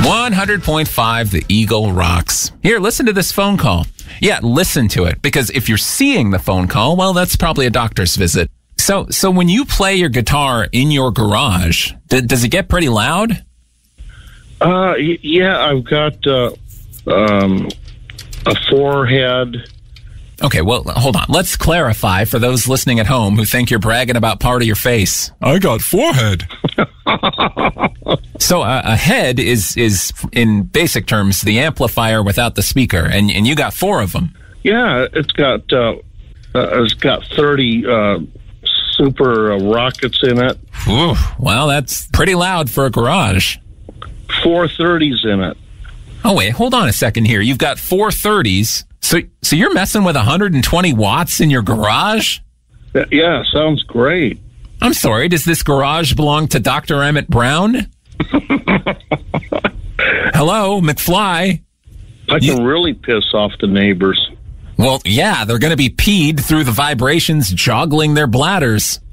100.5 The Eagle rocks. Here, listen to this phone call. Yeah, listen to it, because if you're seeing the phone call, well, that's probably a doctor's visit. So when you play your guitar in your garage, does it get pretty loud? Yeah, I've got a forehead. Okay, well, hold on. Let's clarify for those listening at home who think you're bragging about part of your face. I got forehead. So a head is in basic terms the amplifier without the speaker, and you got 4 of them. Yeah, it's got 30 super rockets in it. Ooh, well, that's pretty loud for a garage. 4 30s in it. Oh wait, hold on a second here. You've got 4 30s. So you're messing with 120 watts in your garage? Yeah, sounds great. I'm sorry, does this garage belong to Dr. Emmett Brown? Hello, McFly? I can really piss off the neighbors. Well, yeah, they're going to be peed through the vibrations joggling their bladders.